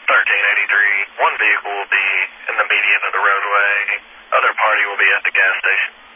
1383. One vehicle will be in the median of the roadway. Other party will be at the gas station.